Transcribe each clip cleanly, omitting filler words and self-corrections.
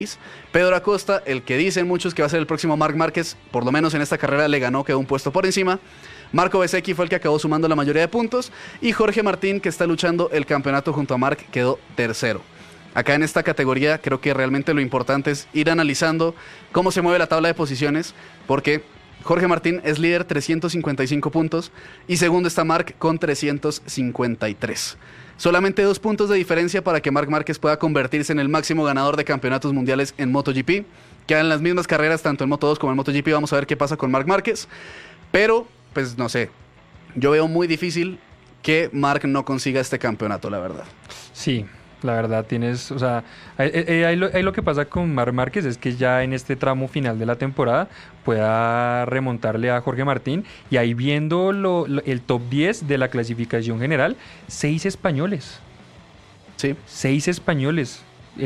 Pedro Acosta, el que dicen muchos que va a ser el próximo Marc Márquez, por lo menos en esta carrera le ganó, quedó un puesto por encima. Marco Bezzecchi fue el que acabó sumando la mayoría de puntos. Y Jorge Martín, que está luchando el campeonato junto a Marc, quedó tercero. Acá en esta categoría creo que realmente lo importante es ir analizando cómo se mueve la tabla de posiciones, porque Jorge Martín es líder 355 puntos y segundo está Marc con 353. Solamente 2 puntos de diferencia para que Marc Márquez pueda convertirse en el máximo ganador de campeonatos mundiales en MotoGP. Quedan las mismas carreras tanto en Moto2 como en MotoGP. Vamos a ver qué pasa con Marc Márquez. Pero, pues no sé, yo veo muy difícil que Marc no consiga este campeonato, la verdad. Sí, la verdad tienes, o sea, ahí lo que pasa con Marc Márquez es que ya en este tramo final de la temporada pueda remontarle a Jorge Martín, y ahí viendo el top 10 de la clasificación general, 6 españoles. Sí. 6 españoles.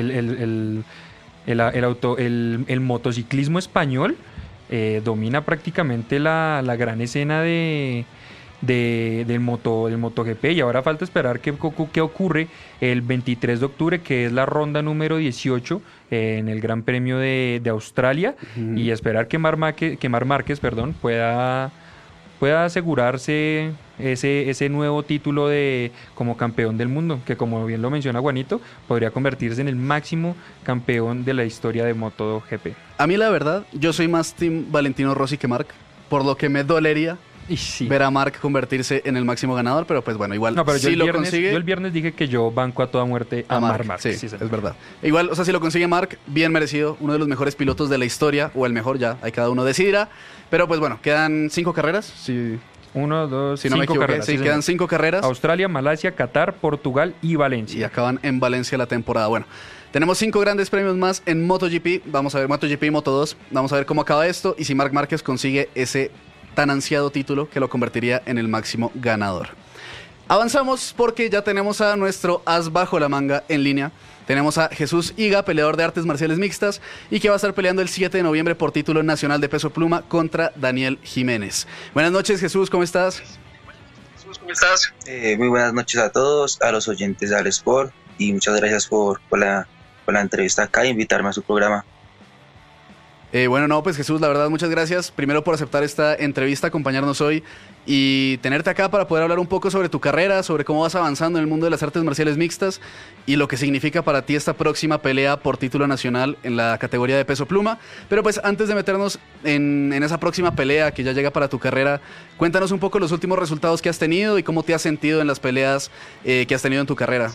El motociclismo español domina prácticamente la gran escena del MotoGP, y ahora falta esperar qué ocurre el 23 de octubre, que es la ronda número 18 en el Gran Premio de Australia, y esperar que Marc Márquez, pueda asegurarse ese nuevo título como campeón del mundo, que como bien lo menciona Juanito, podría convertirse en el máximo campeón de la historia de MotoGP. A mí la verdad, yo soy más team Valentino Rossi que Marc, por lo que me dolería ver a Marc convertirse en el máximo ganador, pero pues bueno, igual no, pero si lo consigue... Yo el viernes dije que yo banco a toda muerte a Marc Márquez. Sí, es verdad. Igual, o sea, si lo consigue Marc, bien merecido, uno de los mejores pilotos de la historia, o el mejor, ya, ahí cada uno decidirá. Pero pues bueno, quedan 5 carreras, si no 5 carreras. Sí, quedan 5 carreras. Australia, Malasia, Qatar, Portugal y Valencia. Y acaban en Valencia la temporada. Bueno, tenemos 5 grandes premios más en MotoGP. Vamos a ver MotoGP y Moto2. Vamos a ver cómo acaba esto y si Marc Márquez consigue ese tan ansiado título que lo convertiría en el máximo ganador. Avanzamos porque ya tenemos a nuestro as bajo la manga en línea. Tenemos a Jesús Higa, peleador de artes marciales mixtas, y que va a estar peleando el 7 de noviembre por título nacional de peso pluma contra Daniel Jiménez. Buenas noches, Jesús, ¿cómo estás? ¿Cómo estás? Muy buenas noches a todos, a los oyentes de Alesport, y muchas gracias por la entrevista acá e invitarme a su programa. Bueno, no, pues Jesús, la verdad, muchas gracias primero por aceptar esta entrevista, acompañarnos hoy y tenerte acá para poder hablar un poco sobre tu carrera, sobre cómo vas avanzando en el mundo de las artes marciales mixtas y lo que significa para ti esta próxima pelea por título nacional en la categoría de peso pluma. Pero pues antes de meternos en esa próxima pelea que ya llega para tu carrera, cuéntanos un poco los últimos resultados que has tenido y cómo te has sentido en las peleas que has tenido en tu carrera.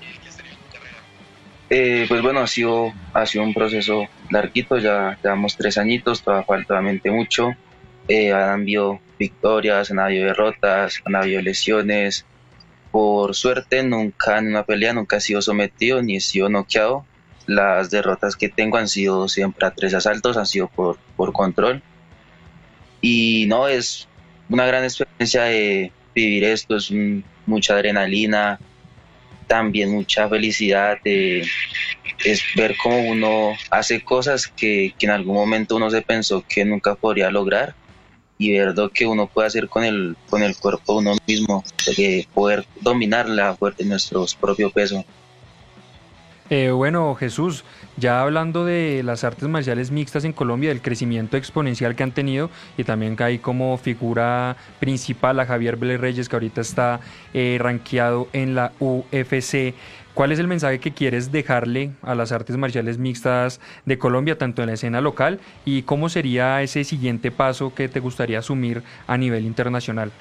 Pues bueno, ha sido un proceso larguito, ya llevamos 3 añitos, todavía falta obviamente mucho. Han habido victorias, han habido derrotas, han habido lesiones. Por suerte nunca en una pelea nunca he sido sometido ni he sido noqueado. Las derrotas que tengo han sido siempre a 3 asaltos, han sido por control. Y no, es una gran experiencia de vivir esto, es mucha adrenalina, también mucha felicidad, es ver cómo uno hace cosas que en algún momento uno se pensó que nunca podría lograr, y ver lo que uno puede hacer con el cuerpo de uno mismo, poder dominar nuestro propio peso. Bueno, Jesús, ya hablando de las artes marciales mixtas en Colombia, del crecimiento exponencial que han tenido, y también que hay como figura principal a Javier Vélez Reyes, que ahorita está rankeado en la UFC. ¿Cuál es el mensaje que quieres dejarle a las artes marciales mixtas de Colombia, tanto en la escena local, y cómo sería ese siguiente paso que te gustaría asumir a nivel internacional?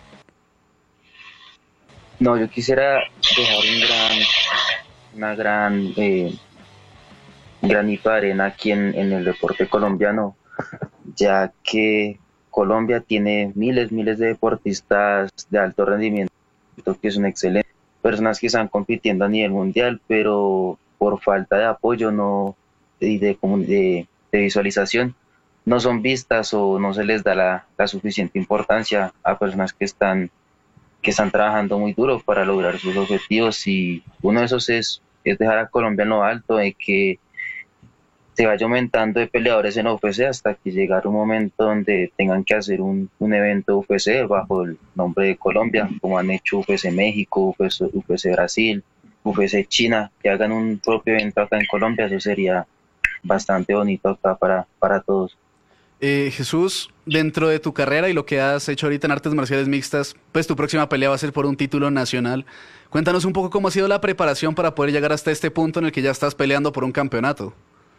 No, yo quisiera dejar una gran granito de arena aquí en el deporte colombiano, ya que Colombia tiene miles de deportistas de alto rendimiento, que son excelentes, personas que están compitiendo a nivel mundial, pero por falta de apoyo y de visualización no son vistas, o no se les da la suficiente importancia a personas que están trabajando muy duro para lograr sus objetivos. Y uno de esos es dejar a Colombia en lo alto, de que se vaya aumentando de peleadores en UFC hasta que llegar un momento donde tengan que hacer un evento UFC bajo el nombre de Colombia, como han hecho UFC México, UFC Brasil, UFC China, que hagan un propio evento acá en Colombia. Eso sería bastante bonito acá para todos. Jesús, dentro de tu carrera y lo que has hecho ahorita en artes marciales mixtas, pues tu próxima pelea va a ser por un título nacional. Cuéntanos un poco cómo ha sido la preparación para poder llegar hasta este punto en el que ya estás peleando por un campeonato.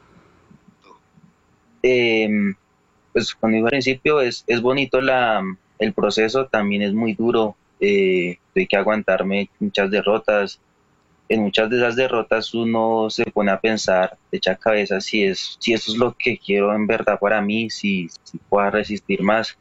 Em, pues cuando iba al principio es bonito el proceso, también es muy duro, hay que aguantarme muchas derrotas. En muchas de esas derrotas uno se pone a pensar, echa cabeza si eso es lo que quiero en verdad para mí, si pueda resistir más.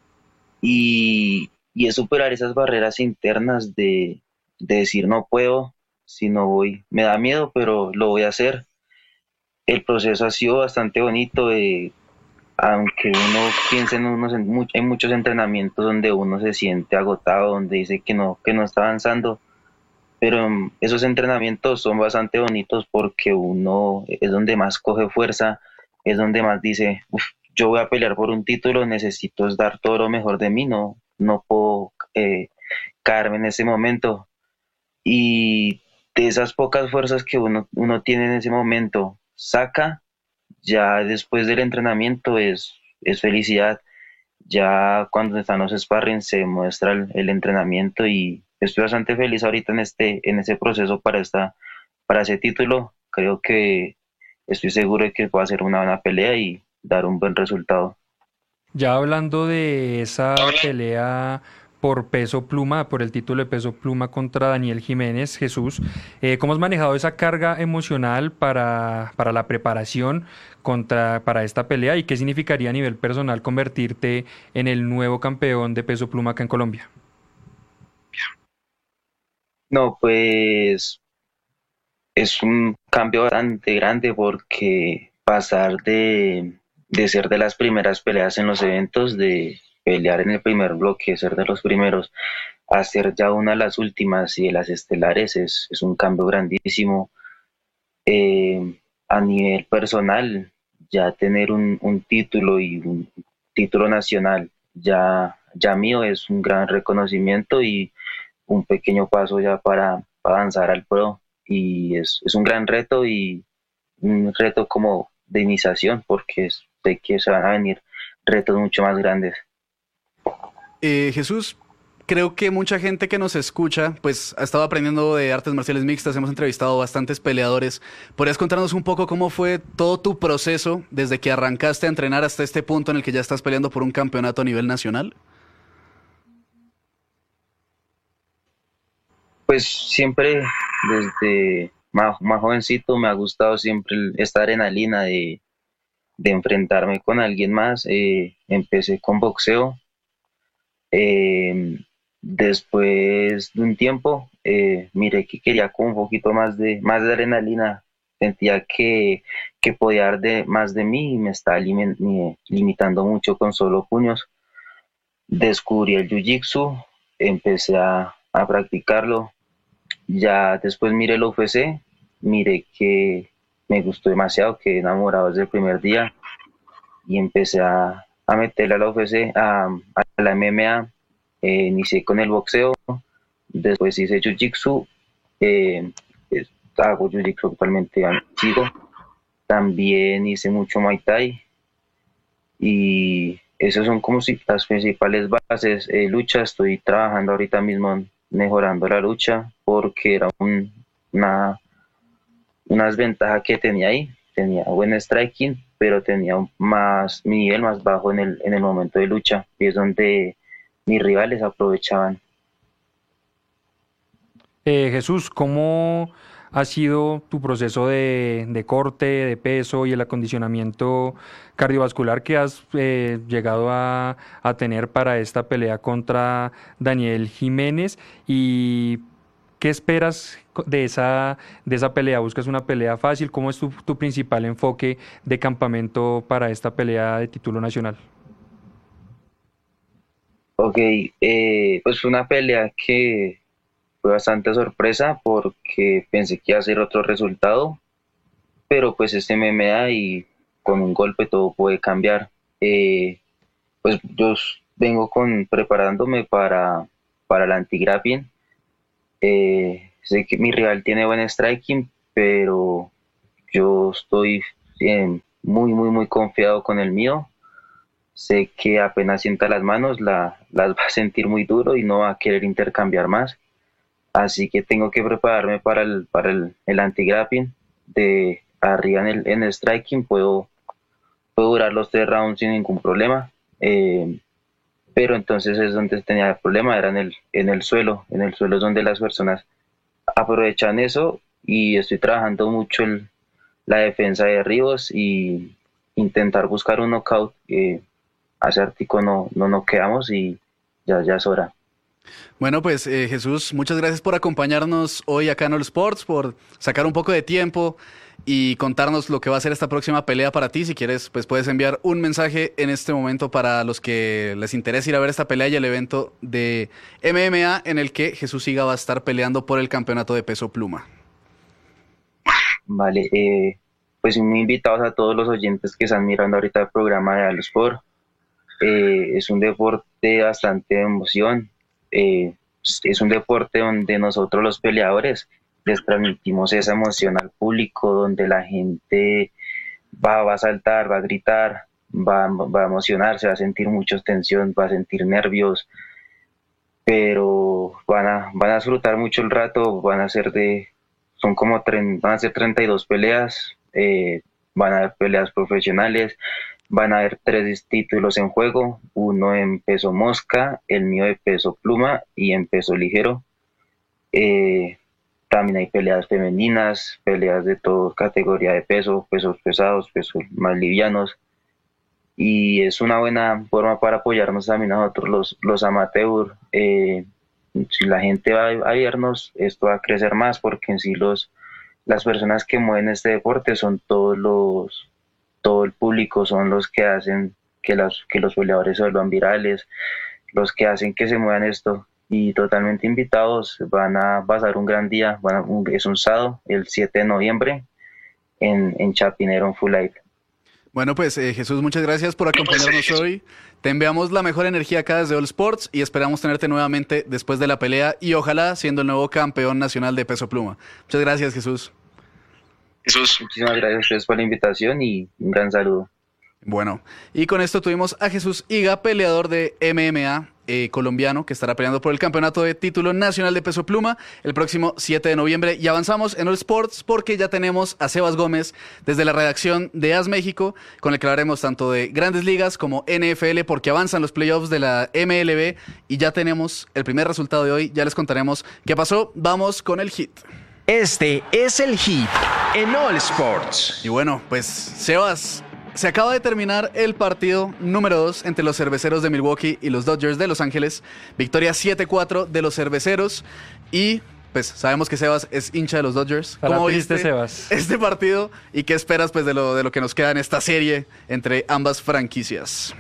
Y es superar esas barreras internas de decir no puedo, si no voy, me da miedo, pero lo voy a hacer. El proceso ha sido bastante bonito, aunque uno piense en muchos entrenamientos donde uno se siente agotado, donde dice que no está avanzando, pero esos entrenamientos son bastante bonitos porque uno es donde más coge fuerza, es donde más dice, "Uf, yo voy a pelear por un título, necesito es dar todo lo mejor de mí, no puedo caerme en ese momento". Y de esas pocas fuerzas que uno tiene en ese momento, saca, ya después del entrenamiento es felicidad. Ya cuando están los sparring se muestra el entrenamiento y estoy bastante feliz ahorita en ese proceso para ese título. Creo que estoy seguro de que va a ser una buena pelea y dar un buen resultado. Ya hablando de esa pelea por peso pluma, por el título de peso pluma contra Daniel Jiménez, Jesús, ¿cómo has manejado esa carga emocional para la preparación para esta pelea y qué significaría a nivel personal convertirte en el nuevo campeón de peso pluma acá en Colombia? No, pues es un cambio bastante grande porque pasar de ser de las primeras peleas en los eventos, de pelear en el primer bloque, ser de los primeros, a ser ya una de las últimas y de las estelares es un cambio grandísimo. A nivel personal, ya tener un título y un título nacional ya mío es un gran reconocimiento y un pequeño paso ya para avanzar al pro. Y es un gran reto y un reto como de iniciación porque sé que se van a venir retos mucho más grandes. Jesús, creo que mucha gente que nos escucha, pues ha estado aprendiendo de artes marciales mixtas, hemos entrevistado bastantes peleadores. ¿Podrías contarnos un poco cómo fue todo tu proceso desde que arrancaste a entrenar hasta este punto en el que ya estás peleando por un campeonato a nivel nacional? Pues siempre desde más jovencito me ha gustado siempre esta adrenalina de enfrentarme con alguien más. Empecé con boxeo. eh, Después de un tiempo miré que quería con un poquito más de adrenalina. Sentía que podía dar más de mí y me estaba limitando mucho con solo puños. Descubrí el jiu-jitsu, empecé a practicarlo. Ya después miré el UFC, miré que me gustó demasiado, quedé enamorado desde el primer día y empecé a meterle a la UFC, a la MMA. Inicié con el boxeo, después hice jiu-jitsu, eh, pues, hago jiu-jitsu actualmente, sigo. También hice mucho Muay Thai y esas son como si las principales bases. Lucha, estoy trabajando ahorita mismo en mejorando la lucha porque era una desventaja que tenía ahí. Tenía buen striking, pero tenía mi nivel más bajo en el momento de lucha y es donde mis rivales aprovechaban. Jesús, ¿cómo ha sido tu proceso de corte, de peso y el acondicionamiento cardiovascular que has llegado a tener para esta pelea contra Daniel Jiménez? ¿Y qué esperas de esa pelea? ¿Buscas una pelea fácil? ¿Cómo es tu principal enfoque de campamento para esta pelea de título nacional? Ok, pues fue una pelea que fue bastante sorpresa porque pensé que iba a ser otro resultado, pero pues este MMA y con un golpe todo puede cambiar. Eh, pues vengo preparándome para la anti-grappling. Sé que mi rival tiene buen striking, pero yo estoy muy, muy, muy confiado con el mío. Sé que apenas sienta las manos, las va a sentir muy duro y no va a querer intercambiar más. Así que tengo que prepararme para el anti-grappling. De arriba en el striking puedo durar los 3 rounds sin ningún problema. Pero entonces es donde tenía el problema, era en el suelo. En el suelo es donde las personas aprovechan eso, y estoy trabajando mucho la defensa de derribos y intentar buscar un knockout. Hace ratico no noqueamos y ya es hora. Bueno, pues Jesús, muchas gracias por acompañarnos hoy acá en All Sports, por sacar un poco de tiempo y contarnos lo que va a ser esta próxima pelea para ti. Si quieres, pues puedes enviar un mensaje en este momento para los que les interesa ir a ver esta pelea y el evento de MMA en el que Jesús Higa va a estar peleando por el campeonato de peso pluma. Vale, pues muy invitados a todos los oyentes que están mirando ahorita el programa de All Sport. Es un deporte bastante de emoción. Es un deporte donde nosotros los peleadores les transmitimos esa emoción al público, donde la gente va a saltar, va a gritar, va a emocionarse, va a sentir mucha tensión, va a sentir nervios, pero van a disfrutar mucho el rato. Van a ser 32 peleas, van a haber peleas profesionales. Van a haber 3 títulos en juego, uno en peso mosca, el mío de peso pluma y en peso ligero. También hay peleas femeninas, peleas de toda categoría de peso, pesos pesados, pesos más livianos. Y es una buena forma para apoyarnos también a nosotros los amateurs. Si la gente va a vernos, esto va a crecer más, porque en sí las personas que mueven este deporte son todo el público, son los que hacen que los peleadores se vuelvan virales, los que hacen que se muevan esto. Y totalmente invitados, van a pasar un gran día. Es un sábado, el 7 de noviembre, en Chapinero, en Full Life. Bueno, pues Jesús, muchas gracias por acompañarnos hoy. Te enviamos la mejor energía acá desde All Sports y esperamos tenerte nuevamente después de la pelea y ojalá siendo el nuevo campeón nacional de peso pluma. Muchas gracias, Jesús. Muchísimas gracias a ustedes por la invitación y un gran saludo. Bueno, y con esto tuvimos a Jesús Higa, peleador de MMA colombiano, que estará peleando por el campeonato de título nacional de peso pluma el próximo 7 de noviembre. Y avanzamos en All Sports porque ya tenemos a Sebas Gómez desde la redacción de AS México, con el que hablaremos tanto de grandes ligas como NFL, porque avanzan los playoffs de la MLB y ya tenemos el primer resultado de hoy. Ya les contaremos qué pasó. Vamos con el hit. Este es el hit en All Sports. Y bueno, pues Sebas, se acaba de terminar el partido número 2 entre los Cerveceros de Milwaukee y los Dodgers de Los Ángeles. Victoria 7-4 de los Cerveceros y pues sabemos que Sebas es hincha de los Dodgers. ¿Cómo viste, Sebas, este partido y qué esperas pues de lo que nos queda en esta serie entre ambas franquicias?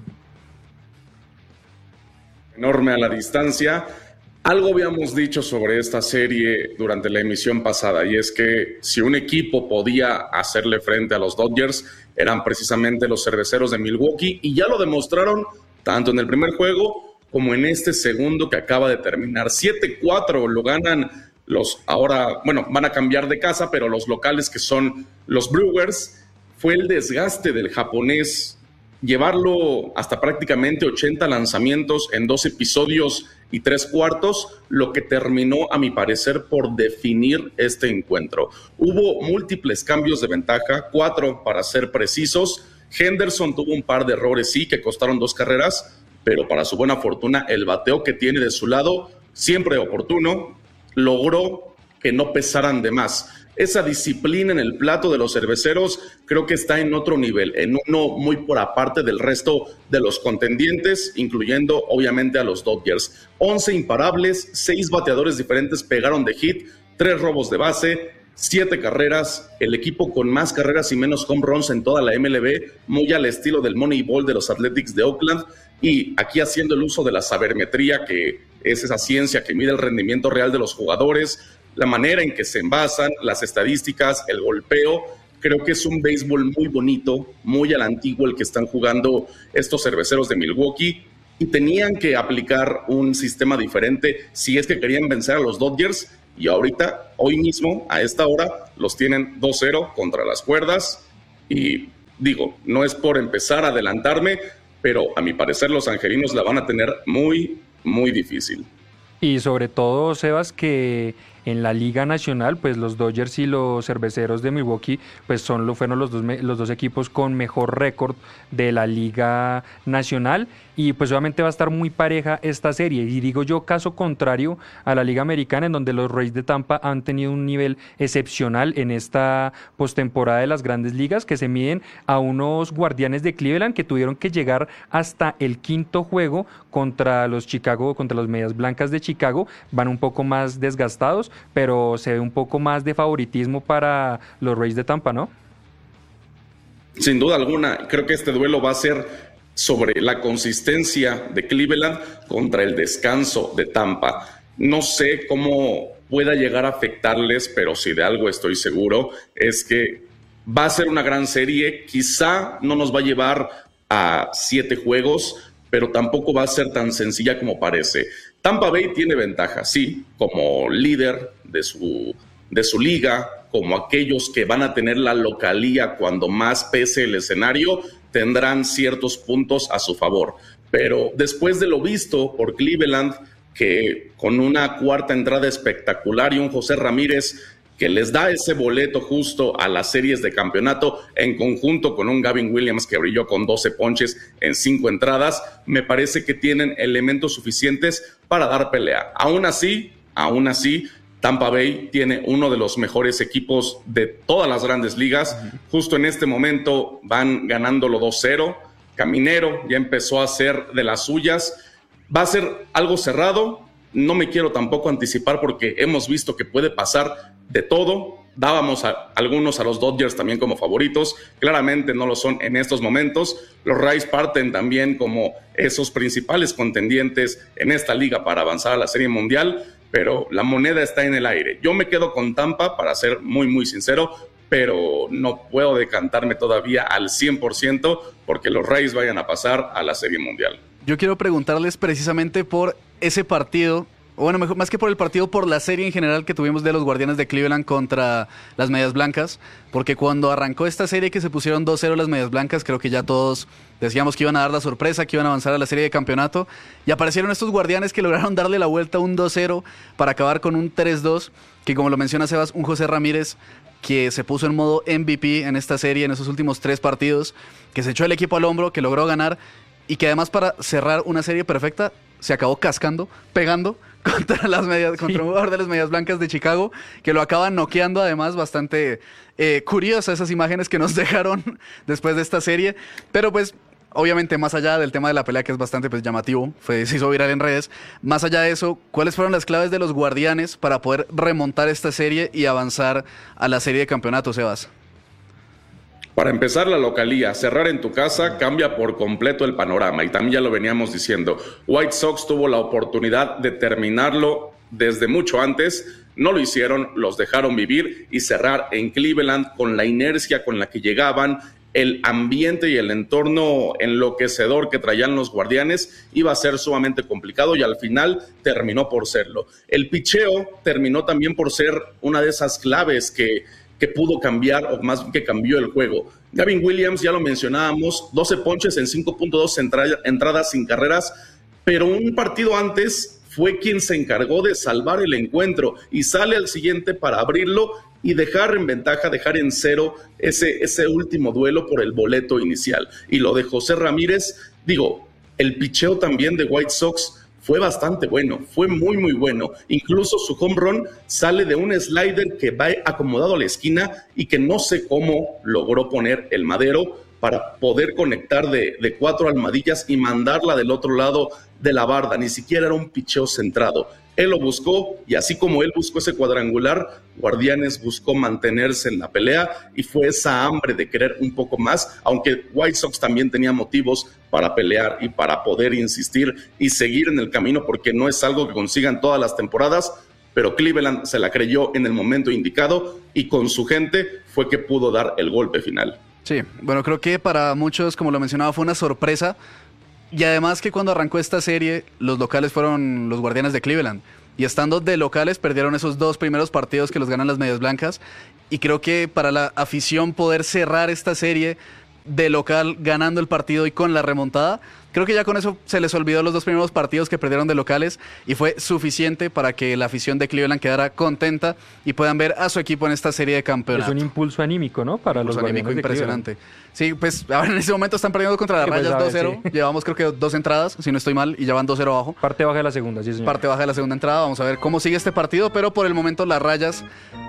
Enorme a la distancia. Algo habíamos dicho sobre esta serie durante la emisión pasada, y es que si un equipo podía hacerle frente a los Dodgers, eran precisamente los Cerveceros de Milwaukee, y ya lo demostraron tanto en el primer juego como en este segundo que acaba de terminar. 7-4 lo ganan ahora, van a cambiar de casa, pero los locales, que son los Brewers. Fue el desgaste del japonés, llevarlo hasta prácticamente 80 lanzamientos en 2 episodios y 3 cuartos, lo que terminó, a mi parecer, por definir este encuentro. Hubo múltiples cambios de ventaja, 4 para ser precisos. Henderson tuvo un par de errores, sí, que costaron 2 carreras, pero para su buena fortuna, el bateo que tiene de su lado, siempre oportuno, logró que no pesaran de más. Esa disciplina en el plato de los Cerveceros creo que está en otro nivel, en uno muy por aparte del resto de los contendientes, incluyendo obviamente a los Dodgers. 11 imparables, 6 bateadores diferentes pegaron de hit, 3 robos de base, 7 carreras, el equipo con más carreras y menos home runs en toda la MLB, muy al estilo del Moneyball de los Athletics de Oakland, y aquí haciendo el uso de la sabermetría, que es esa ciencia que mide el rendimiento real de los jugadores, la manera en que se envasan, las estadísticas, el golpeo. Creo que es un béisbol muy bonito, muy a la antigua el que están jugando estos Cerveceros de Milwaukee, y tenían que aplicar un sistema diferente si es que querían vencer a los Dodgers, y ahorita, hoy mismo, a esta hora, los tienen 2-0 contra las cuerdas. Y digo, no es por empezar a adelantarme, pero a mi parecer los angelinos la van a tener muy, muy difícil. Y sobre todo, Sebas, que en la Liga Nacional, pues los Dodgers y los Cerveceros de Milwaukee, pues fueron los dos equipos con mejor récord de la Liga Nacional, y pues obviamente va a estar muy pareja esta serie. Y digo yo, caso contrario a la Liga Americana, en donde los Rays de Tampa han tenido un nivel excepcional en esta postemporada de las Grandes Ligas, que se miden a unos Guardianes de Cleveland que tuvieron que llegar hasta el quinto juego contra los Medias Blancas de Chicago. Van un poco más desgastados, pero se ve un poco más de favoritismo para los Rays de Tampa, ¿no? Sin duda alguna, creo que este duelo va a ser sobre la consistencia de Cleveland contra el descanso de Tampa. No sé cómo pueda llegar a afectarles, pero si de algo estoy seguro es que va a ser una gran serie. Quizá no nos va a llevar a 7 juegos, pero tampoco va a ser tan sencilla como parece. Tampa Bay tiene ventaja, sí, como líder de su liga, como aquellos que van a tener la localía cuando más pese el escenario, tendrán ciertos puntos a su favor. Pero después de lo visto por Cleveland, que con una cuarta entrada espectacular y un José Ramírez que les da ese boleto justo a las series de campeonato, en conjunto con un Gavin Williams que brilló con 12 ponches en 5 entradas, me parece que tienen elementos suficientes para dar pelea. Aún así, Tampa Bay tiene uno de los mejores equipos de todas las grandes ligas. Justo en este momento van ganándolo 2-0. Caminero ya empezó a hacer de las suyas. Va a ser algo cerrado. No me quiero tampoco anticipar porque hemos visto que puede pasar de todo. Dábamos algunos a los Dodgers también como favoritos. Claramente no lo son en estos momentos. Los Rays parten también como esos principales contendientes en esta liga para avanzar a la Serie Mundial, pero la moneda está en el aire. Yo me quedo con Tampa, para ser muy, muy sincero, pero no puedo decantarme todavía al 100% porque los Rays vayan a pasar a la Serie Mundial. Yo quiero preguntarles precisamente por ese partido, o bueno, mejor, más que por el partido, por la serie en general que tuvimos de los Guardianes de Cleveland contra las Medias Blancas, porque cuando arrancó esta serie que se pusieron 2-0 las Medias Blancas, creo que ya todos decíamos que iban a dar la sorpresa, que iban a avanzar a la serie de campeonato, y aparecieron estos Guardianes que lograron darle la vuelta a un 2-0 para acabar con un 3-2, que como lo menciona Sebas, un José Ramírez que se puso en modo MVP en esta serie, en esos últimos 3 partidos, que se echó el equipo al hombro, que logró ganar, y que además para cerrar una serie perfecta se acabó cascando, pegando contra un jugador de las Medias Blancas de Chicago, que lo acaban noqueando. Además, bastante curiosas esas imágenes que nos dejaron después de esta serie, pero pues obviamente más allá del tema de la pelea, que es bastante pues llamativo, se hizo viral en redes, más allá de eso, ¿cuáles fueron las claves de los Guardianes para poder remontar esta serie y avanzar a la serie de campeonato, Sebas? Para empezar, la localía, cerrar en tu casa cambia por completo el panorama, y también ya lo veníamos diciendo. White Sox tuvo la oportunidad de terminarlo desde mucho antes, no lo hicieron, los dejaron vivir, y cerrar en Cleveland con la inercia con la que llegaban, el ambiente y el entorno enloquecedor que traían los Guardianes iba a ser sumamente complicado, y al final terminó por serlo. El picheo terminó también por ser una de esas claves que pudo cambiar, o más que cambió el juego. Gavin Williams, ya lo mencionábamos, 12 ponches en 5.2 entradas sin carreras, pero un partido antes fue quien se encargó de salvar el encuentro y sale al siguiente para abrirlo y dejar en ventaja, dejar en 0 ese último duelo por el boleto inicial. Y lo de José Ramírez, el picheo también de White Sox fue bastante bueno, fue muy, muy bueno. Incluso su home run sale de un slider que va acomodado a la esquina y que no sé cómo logró poner el madero para poder conectar de 4 almohadillas y mandarla del otro lado de la barda. Ni siquiera era un picheo centrado. Él lo buscó, y así como él buscó ese cuadrangular, Guardianes buscó mantenerse en la pelea, y fue esa hambre de querer un poco más, aunque White Sox también tenía motivos para pelear y para poder insistir y seguir en el camino, porque no es algo que consigan todas las temporadas, pero Cleveland se la creyó en el momento indicado, y con su gente fue que pudo dar el golpe final. Sí, bueno, creo que para muchos, como lo mencionaba, fue una sorpresa. Y además que cuando arrancó esta serie, los locales fueron los Guardianes de Cleveland. Y estando de locales, perdieron esos 2 primeros partidos que los ganan las Medias Blancas. y creo que para la afición poder cerrar esta serie de local ganando el partido y con la remontada, creo que ya con eso se les olvidó los 2 primeros partidos que perdieron de locales y fue suficiente para que la afición de Cleveland quedara contenta y puedan ver a su equipo en esta serie de campeonato. Es un impulso anímico, ¿no? Para los anímico Guardianes de impresionante. Sí, pues ahora en ese momento están perdiendo contra las Rayas 2-0. Sí. Llevamos creo que 2 entradas, si no estoy mal, y ya van 2-0 abajo. Parte baja de la segunda, sí, señor. Parte baja de la segunda entrada. Vamos a ver cómo sigue este partido, pero por el momento las Rayas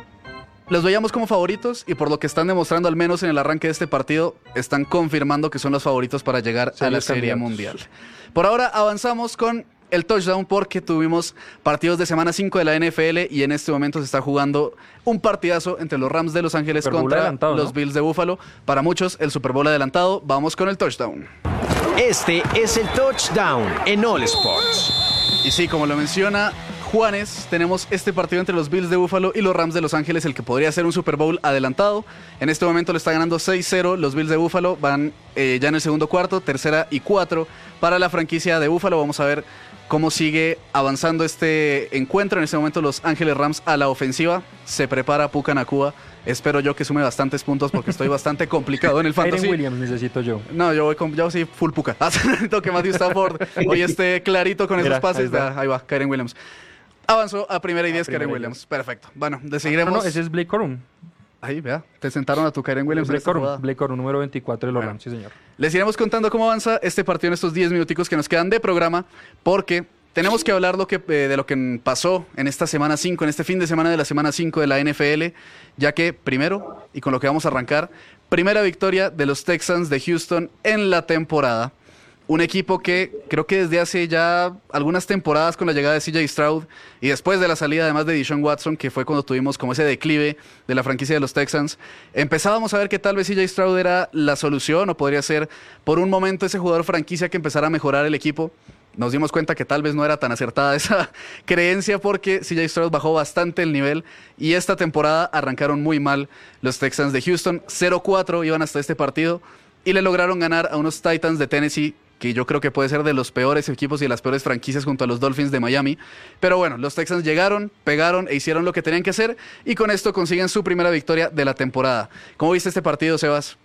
los veíamos como favoritos y por lo que están demostrando al menos en el arranque de este partido, están confirmando que son los favoritos para llegar a la Serie Mundial. Por ahora avanzamos con el touchdown porque tuvimos partidos de semana 5 de la NFL y en este momento se está jugando un partidazo entre los Rams de Los Ángeles contra los Bills de Buffalo. Para muchos el Super Bowl adelantado. Vamos con el touchdown. Este es el touchdown en All Sports. Y sí, como lo menciona Juanes, tenemos este partido entre los Bills de Buffalo y los Rams de Los Ángeles, el que podría ser un Super Bowl adelantado. En este momento lo está ganando 6-0 los Bills de Buffalo, van ya en el segundo cuarto, 3rd y 4 para la franquicia de Buffalo. Vamos a ver cómo sigue avanzando este encuentro. En este momento los Ángeles Rams a la ofensiva, se prepara Puka Nacua. Espero yo que sume bastantes puntos porque estoy bastante complicado en el fantasy. Kyren Williams necesito yo. No, yo sí full Puka. Necesito que Matthew Stafford hoy esté clarito con esos pases. Ahí va, Kyren Williams. Avanzó a 1st y 10 Kyren Williams. Perfecto. Bueno, seguiremos. No, ese es Blake Corum. Ahí, vea, te sentaron a tu Kyren Williams. Blake Corum, número 24 de los Rams, sí señor. Les iremos contando cómo avanza este partido en estos 10 minuticos que nos quedan de programa, porque tenemos que hablar de lo que pasó en esta semana 5, en este fin de semana de la semana 5 de la NFL, ya que primero, y con lo que vamos a arrancar, primera victoria de los Texans de Houston en la temporada. Un equipo que creo que desde hace ya algunas temporadas con la llegada de CJ Stroud y después de la salida además de Deshaun Watson, que fue cuando tuvimos como ese declive de la franquicia de los Texans, empezábamos a ver que tal vez CJ Stroud era la solución o podría ser por un momento ese jugador franquicia que empezara a mejorar el equipo. Nos dimos cuenta que tal vez no era tan acertada esa creencia porque CJ Stroud bajó bastante el nivel y esta temporada arrancaron muy mal los Texans de Houston. 0-4 iban hasta este partido y le lograron ganar a unos Titans de Tennessee que yo creo que puede ser de los peores equipos y de las peores franquicias junto a los Dolphins de Miami. Pero bueno, los Texans llegaron, pegaron e hicieron lo que tenían que hacer y con esto consiguen su primera victoria de la temporada. ¿Cómo viste este partido, Sebas?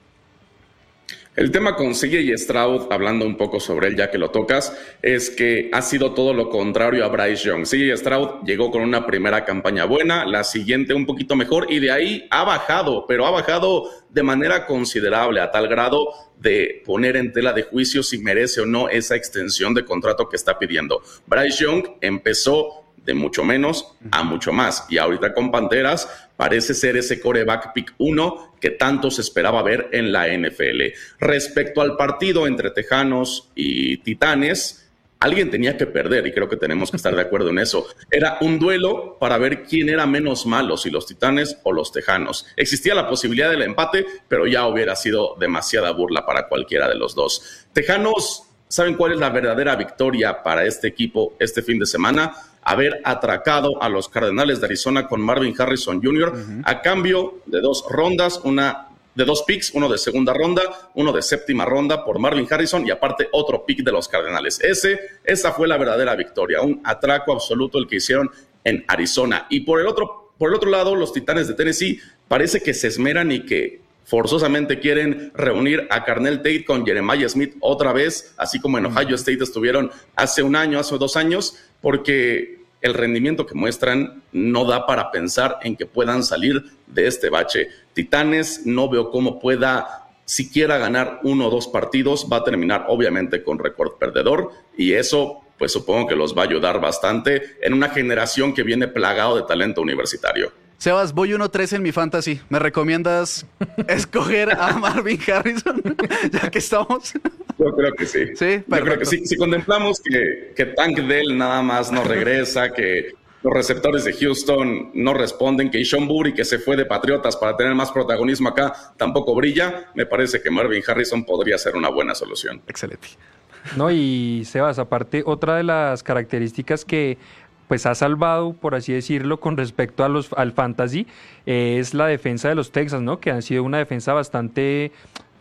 El tema con CJ Stroud, hablando un poco sobre él ya que lo tocas, es que ha sido todo lo contrario a Bryce Young. CJ Stroud llegó con una primera campaña buena, la siguiente un poquito mejor y de ahí ha bajado, pero ha bajado de manera considerable a tal grado de poner en tela de juicio si merece o no esa extensión de contrato que está pidiendo. Bryce Young empezó de mucho menos a mucho más. Y ahorita con Panteras parece ser ese quarterback pick 1 que tanto se esperaba ver en la NFL. Respecto al partido entre Tejanos y Titanes, alguien tenía que perder y creo que tenemos que estar de acuerdo en eso. Era un duelo para ver quién era menos malo, si los Titanes o los Tejanos. Existía la posibilidad del empate, pero ya hubiera sido demasiada burla para cualquiera de los dos. Tejanos, ¿saben cuál es la verdadera victoria para este equipo este fin de semana? Haber atracado a los Cardenales de Arizona con Marvin Harrison Jr. A cambio de 2 rondas, de 2 picks, uno de segunda ronda, uno de séptima ronda por Marvin Harrison y aparte otro pick de los Cardenales. Esa fue la verdadera victoria, un atraco absoluto el que hicieron en Arizona. Y por el otro lado, los Titanes de Tennessee parece que se esmeran y que forzosamente quieren reunir a Carnell Tate con Jeremiah Smith otra vez, así como en Ohio State estuvieron hace un año, hace 2 años, porque el rendimiento que muestran no da para pensar en que puedan salir de este bache. Titanes, no veo cómo pueda siquiera ganar 1 o 2 partidos, va a terminar obviamente con récord perdedor y eso pues supongo que los va a ayudar bastante en una generación que viene plagado de talento universitario. Sebas, voy 1-3 en mi fantasy. ¿Me recomiendas escoger a Marvin Harrison? Ya que estamos. Yo creo que sí. Sí, perfecto. Yo creo que sí. Si contemplamos que Tank Dell nada más no regresa, que los receptores de Houston no responden, que Sean Bury, que se fue de Patriotas para tener más protagonismo acá, tampoco brilla, me parece que Marvin Harrison podría ser una buena solución. Excelente. No, y Sebas, aparte, otra de las características que pues ha salvado, por así decirlo, con respecto al fantasy, es la defensa de los Texans, ¿no? Que han sido una defensa bastante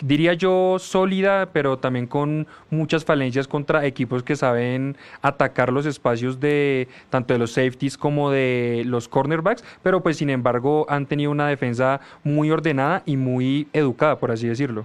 diría yo, sólida, pero también con muchas falencias contra equipos que saben atacar los espacios de tanto de los safeties como de los cornerbacks, pero pues sin embargo han tenido una defensa muy ordenada y muy educada, por así decirlo.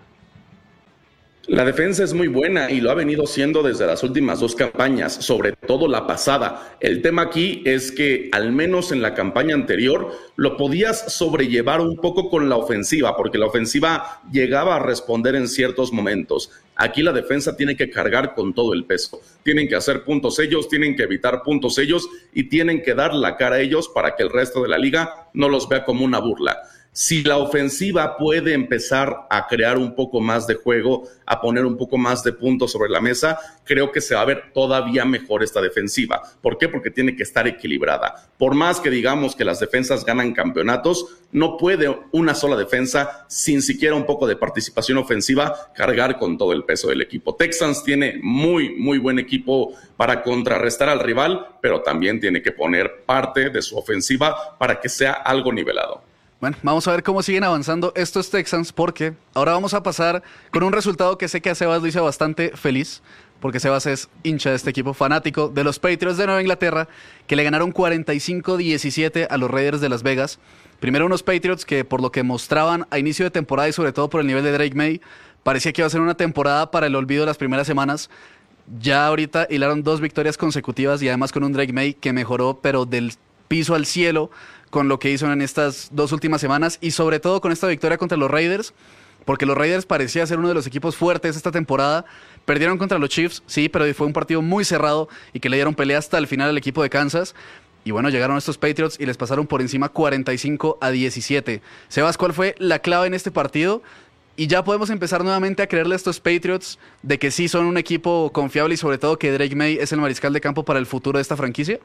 La defensa es muy buena y lo ha venido siendo desde las últimas 2 campañas, sobre todo la pasada. El tema aquí es que al menos en la campaña anterior lo podías sobrellevar un poco con la ofensiva, porque la ofensiva llegaba a responder en ciertos momentos. Aquí la defensa tiene que cargar con todo el peso. Tienen que hacer puntos ellos, tienen que evitar puntos ellos y tienen que dar la cara a ellos para que el resto de la liga no los vea como una burla. Si la ofensiva puede empezar a crear un poco más de juego, a poner un poco más de puntos sobre la mesa, creo que se va a ver todavía mejor esta defensiva. ¿Por qué? Porque tiene que estar equilibrada. Por más que digamos que las defensas ganan campeonatos, no puede una sola defensa, sin siquiera un poco de participación ofensiva, cargar con todo el peso del equipo. Texans tiene muy buen equipo para contrarrestar al rival, pero también tiene que poner parte de su ofensiva para que sea algo nivelado. Bueno, vamos a ver cómo siguen avanzando estos Texans, porque ahora vamos a pasar con un resultado que sé que a Sebas lo hizo bastante feliz, porque Sebas es hincha de este equipo, fanático de los Patriots de Nueva Inglaterra, que le ganaron 45-17 a los Raiders de Las Vegas. Primero unos Patriots que, por lo que mostraban a inicio de temporada y sobre todo por el nivel de Drake May, parecía que iba a ser una temporada para el olvido de las primeras semanas. Ya ahorita hilaron 2 victorias consecutivas y además con un Drake May que mejoró, pero del piso al cielo, con lo que hizo en estas 2 últimas semanas y sobre todo con esta victoria contra los Raiders, porque los Raiders parecía ser uno de los equipos fuertes esta temporada. Perdieron contra los Chiefs, sí, pero fue un partido muy cerrado y que le dieron pelea hasta el final al equipo de Kansas. Y bueno, llegaron estos Patriots y les pasaron por encima 45-17. Sebas, ¿cuál fue la clave en este partido? Y ya podemos empezar nuevamente a creerle a estos Patriots de que sí son un equipo confiable y sobre todo que Drake May es el mariscal de campo para el futuro de esta franquicia.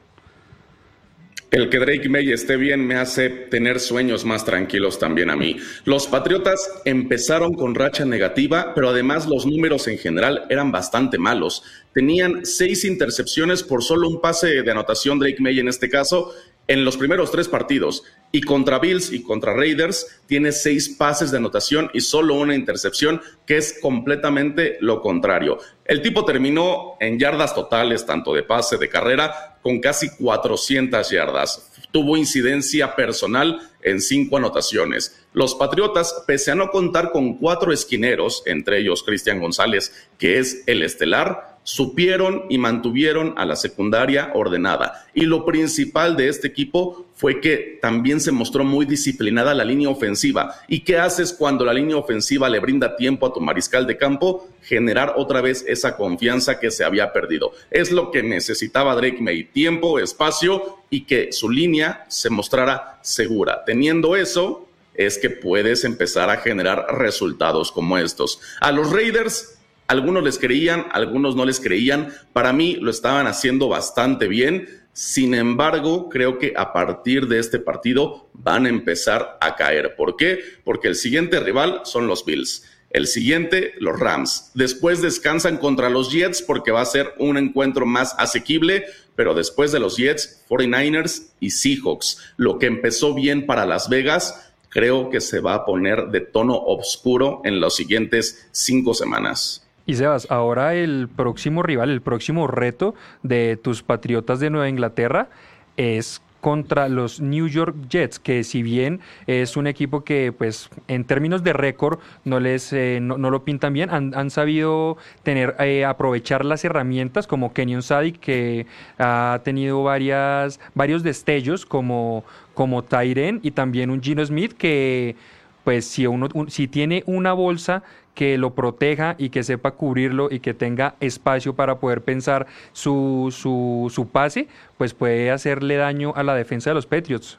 El que Drake May esté bien me hace tener sueños más tranquilos también a mí. Los Patriotas empezaron con racha negativa, pero además los números en general eran bastante malos. Tenían 6 intercepciones por solo un pase de anotación, Drake May en este caso, en los primeros 3 partidos. Y contra Bills y contra Raiders tiene 6 pases de anotación y solo una intercepción, que es completamente lo contrario. El tipo terminó en yardas totales, tanto de pase, de carrera, con casi 400 yardas. Tuvo incidencia personal en 5 anotaciones. Los Patriotas, pese a no contar con 4 esquineros, entre ellos Cristian González, que es el estelar, supieron y mantuvieron a la secundaria ordenada. Y lo principal de este equipo fue que también se mostró muy disciplinada la línea ofensiva. ¿Y qué haces cuando la línea ofensiva le brinda tiempo a tu mariscal de campo? Generar otra vez esa confianza que se había perdido. Es lo que necesitaba Drake May: tiempo, espacio y que su línea se mostrara segura. Teniendo eso, es que puedes empezar a generar resultados como estos. A los Raiders, algunos les creían, algunos no les creían. Para mí lo estaban haciendo bastante bien. Sin embargo, creo que a partir de este partido van a empezar a caer. ¿Por qué? Porque el siguiente rival son los Bills. El siguiente, los Rams. Después descansan contra los Jets porque va a ser un encuentro más asequible. Pero después de los Jets, 49ers y Seahawks. Lo que empezó bien para Las Vegas, creo que se va a poner de tono oscuro en las siguientes 5 semanas. Y Sebas, ahora el próximo rival, el próximo reto de tus Patriotas de Nueva Inglaterra es contra los New York Jets, que si bien es un equipo que pues en términos de récord no lo pintan bien, han sabido aprovechar las herramientas como Kenyon Sadiq, que ha tenido varios destellos como tight end, y también un Geno Smith que pues si tiene una bolsa que lo proteja y que sepa cubrirlo y que tenga espacio para poder pensar su pase, pues puede hacerle daño a la defensa de los Patriots.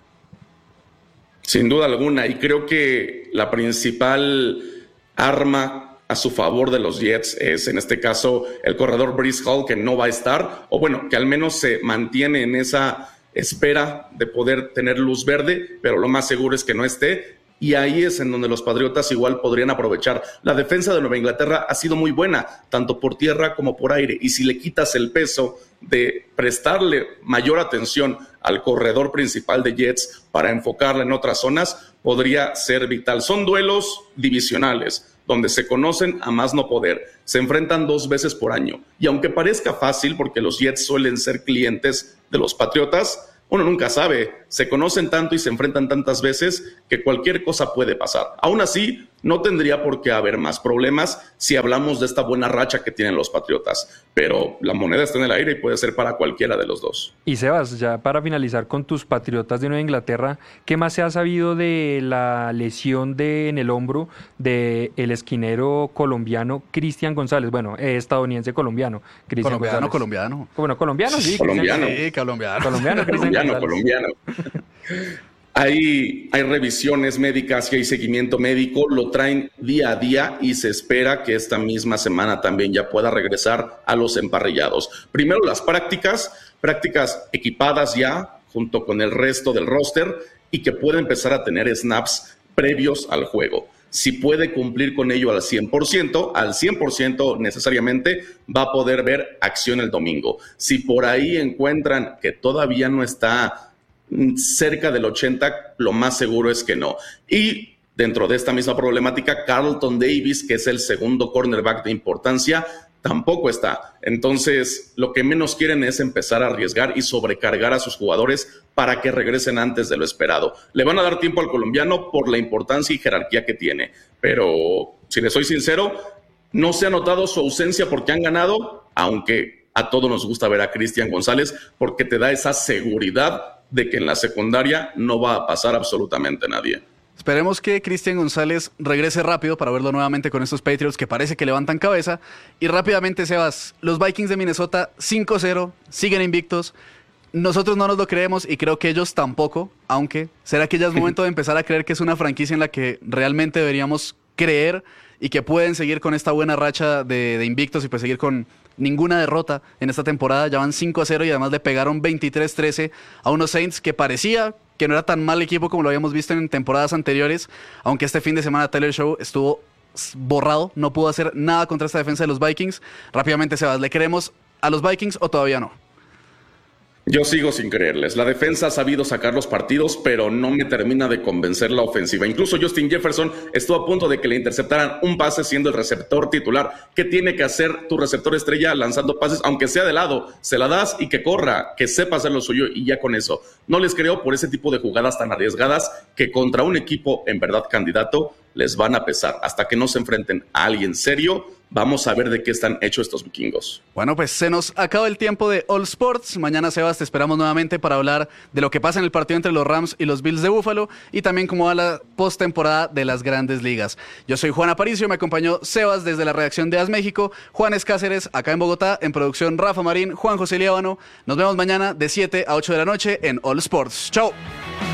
Sin duda alguna, y creo que la principal arma a su favor de los Jets es, en este caso, el corredor Breece Hall, que no va a estar, o bueno, que al menos se mantiene en esa espera de poder tener luz verde, pero lo más seguro es que no esté. Y ahí es en donde los Patriotas igual podrían aprovechar. La defensa de Nueva Inglaterra ha sido muy buena, tanto por tierra como por aire. Y si le quitas el peso de prestarle mayor atención al corredor principal de Jets para enfocarla en otras zonas, podría ser vital. Son duelos divisionales. donde se conocen a más no poder. Se enfrentan 2 veces por año. Y aunque parezca fácil, porque los Jets suelen ser clientes de los Patriotas, uno nunca sabe. Se conocen tanto y se enfrentan tantas veces que cualquier cosa puede pasar. Aún así, no tendría por qué haber más problemas si hablamos de esta buena racha que tienen los Patriotas. Pero la moneda está en el aire y puede ser para cualquiera de los dos. Y Sebas, ya para finalizar con tus Patriotas de Nueva Inglaterra, ¿qué más se ha sabido de la lesión en el hombro del esquinero colombiano Cristian González? Bueno, estadounidense colombiano. Colombiano. Bueno, colombiano, sí. Colombiano. Sí, colombiano. Colombiano. Hay revisiones médicas y hay seguimiento médico, lo traen día a día y se espera que esta misma semana también ya pueda regresar a los emparrillados. Primero las prácticas equipadas ya junto con el resto del roster y que pueda empezar a tener snaps previos al juego. Si puede cumplir con ello al 100% necesariamente va a poder ver acción el domingo. Si por ahí encuentran que todavía no está cerca del 80, lo más seguro es que no. Y dentro de esta misma problemática, Carlton Davis, que es el segundo cornerback de importancia, tampoco está. Entonces, lo que menos quieren es empezar a arriesgar y sobrecargar a sus jugadores para que regresen antes de lo esperado. Le van a dar tiempo al colombiano por la importancia y jerarquía que tiene. Pero, si les soy sincero, no se ha notado su ausencia porque han ganado, aunque a todos nos gusta ver a Cristian González porque te da esa seguridad de que en la secundaria no va a pasar absolutamente nadie. Esperemos que Cristian González regrese rápido para verlo nuevamente con estos Patriots que parece que levantan cabeza. Y rápidamente, Sebas, los Vikings de Minnesota 5-0, siguen invictos. Nosotros no nos lo creemos y creo que ellos tampoco, aunque ¿será que ya es momento de empezar a creer que es una franquicia en la que realmente deberíamos creer y que pueden seguir con esta buena racha de invictos y pues seguir con ninguna derrota en esta temporada? Ya van 5-0 y además le pegaron 23-13 a unos Saints que parecía que no era tan mal equipo como lo habíamos visto en temporadas anteriores, aunque este fin de semana Taylor Show estuvo borrado, no pudo hacer nada contra esta defensa de los Vikings. Rápidamente, Sebas, ¿le creemos a los Vikings o todavía no? Yo sigo sin creerles. La defensa ha sabido sacar los partidos, pero no me termina de convencer la ofensiva. Incluso Justin Jefferson estuvo a punto de que le interceptaran un pase siendo el receptor titular. ¿Qué tiene que hacer tu receptor estrella lanzando pases? Aunque sea de lado, se la das y que corra, que sepa hacer lo suyo y ya con eso. No les creo por ese tipo de jugadas tan arriesgadas que contra un equipo en verdad candidato les van a pesar. Hasta que no se enfrenten a alguien serio, vamos a ver de qué están hechos estos vikingos. Bueno, pues se nos acaba el tiempo de All Sports. Mañana, Sebas, te esperamos nuevamente para hablar de lo que pasa en el partido entre los Rams y los Bills de Buffalo y también cómo va la postemporada de las Grandes Ligas. Yo soy Juan Aparicio, me acompañó Sebas desde la redacción de AS México, Juan Escáceres acá en Bogotá, en producción Rafa Marín, Juan José Líbano. Nos vemos mañana de 7 a 8 de la noche en All Sports. ¡Chao!